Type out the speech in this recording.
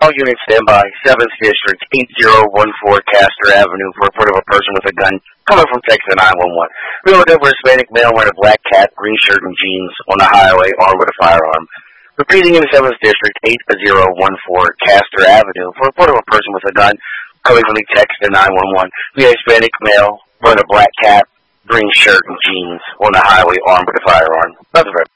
All units stand by. 7th District, 8014 Castor Avenue for a report of a person with a gun coming from Texas 911. Relative for Hispanic male wearing a black cap, green shirt, and jeans on the highway armed with a firearm. Repeating in the 7th District, 8014 Castor Avenue for a report of a person with a gun coming from the Texas 911. We have Hispanic male wearing a black cap, green shirt, and jeans on the highway armed with a firearm. Nothing further.